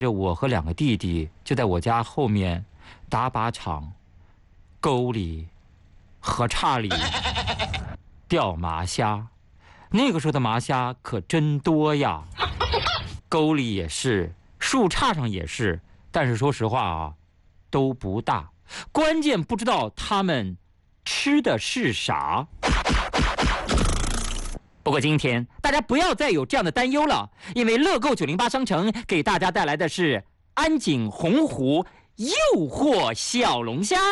我和2个弟弟就在我家后面打靶场、沟里、河岔里钓麻虾。那个时候的麻虾可真多呀，沟里也是，树杈上也是，但是说实话啊，都不大。关键不知道他们吃的是啥。不过今天大家不要再有这样的担忧了，因为乐购908商城给大家带来的是安井洪湖诱惑小龙虾。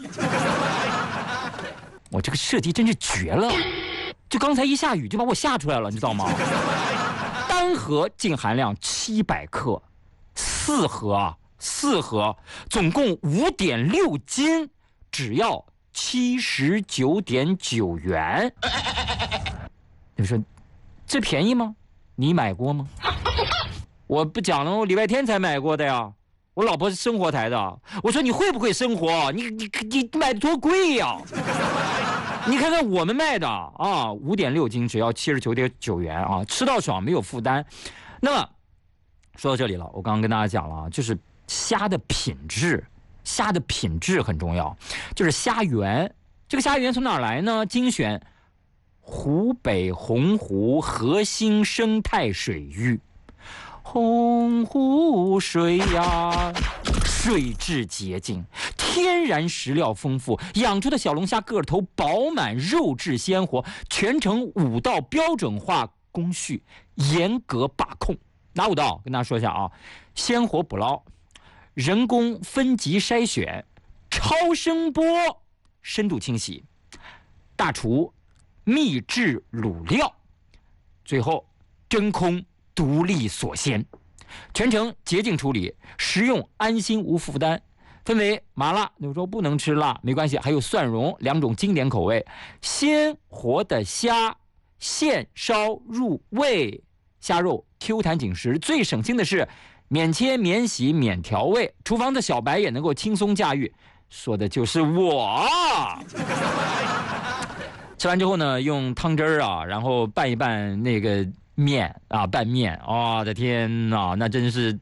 我这个设计真是绝了，就刚才一下雨就把我吓出来了，你知道吗？单盒净含量700克，4盒总共5.6斤，只要79.9元。你说这便宜吗？你买过吗？我不讲了，我礼拜天才买过的呀。我老婆是生活台的，我说你会不会生活？你买的多贵呀！你看看我们卖的啊，5.6斤只要79.9元啊，吃到爽，没有负担。那么说到这里了，我刚刚跟大家讲了，就是虾的品质很重要，就是虾源。这个虾源从哪儿来呢？精选湖北洪湖核心生态水域。洪湖水呀，水质洁净，天然食料丰富，养出的小龙虾个头饱满，肉质鲜活，全程5道标准化工序，严格把控。哪5道？跟大家说一下啊：鲜活捕捞、人工分级筛选、超声波深度清洗、大厨秘制卤料，最后真空独立锁鲜，全程洁净处理，食用安心无负担。分为麻辣，有时候不能吃辣没关系，还有蒜蓉2种经典口味。鲜活的虾现烧入味，虾肉 Q 弹紧实，最省心的是免切免洗免调味，厨房的小白也能够轻松驾驭，说的就是我。吃完之后呢，用汤汁儿啊，然后拌一拌那个面啊，拌面，我的天哪，那真是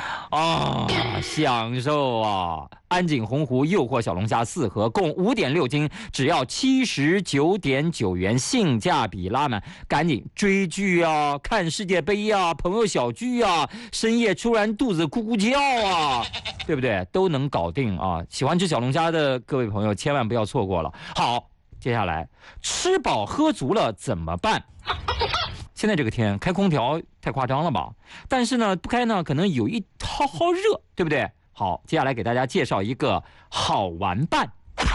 享受啊！安井洪湖诱惑小龙虾4盒，共5.6斤，只要79.9元，性价比拉满。赶紧追剧啊，看世界杯啊，朋友小聚啊，深夜突然肚子咕咕叫啊，对不对？都能搞定啊！喜欢吃小龙虾的各位朋友，千万不要错过了。好，接下来吃饱喝足了怎么办？现在这个天开空调太夸张了吧？但是呢，不开呢可能有一好热，对不对？好，接下来给大家介绍一个好玩伴，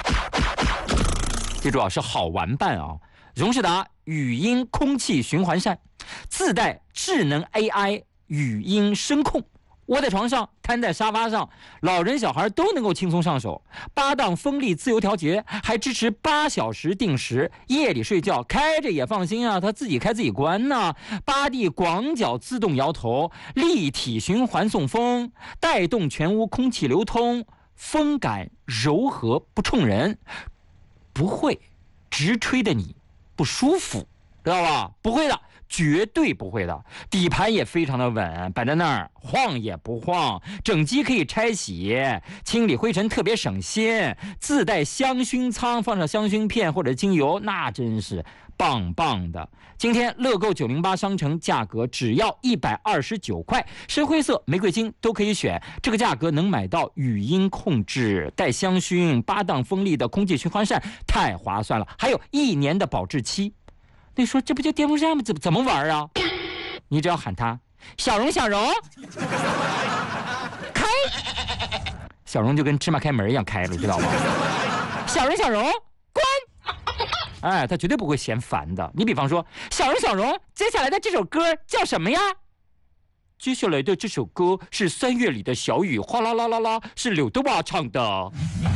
记住啊，是好玩伴啊！荣仕达语音空气循环扇，自带智能 AI 语音声控。窝在床上，瘫在沙发上，老人小孩都能够轻松上手。8档风力自由调节，还支持8小时定时。夜里睡觉开着也放心啊，它自己开自己关呢。8D 广角自动摇头，立体循环送风，带动全屋空气流通，风感柔和不冲人，不会直吹的你不舒服，知道吧？不会的。绝对不会的，底盘也非常的稳，摆在那儿晃也不晃，整机可以拆洗，清理灰尘特别省心，自带香薰仓，放上香薰片或者精油，那真是棒棒的。今天乐购908商城价格只要129块，深灰色、玫瑰金都可以选，这个价格能买到语音控制、带香薰、8档风力的空气循环扇，太划算了，还有1年的保质期。你说这不就电风扇吗？怎么玩啊？你只要喊他小荣小荣开，小荣就跟芝麻开门一样开了，知道吗？小荣小荣关，哎，他绝对不会嫌烦的。你比方说小荣小荣，接下来的这首歌叫什么呀？接下来的这首歌是3月里的小雨，哗啦啦啦啦，是刘德华唱的。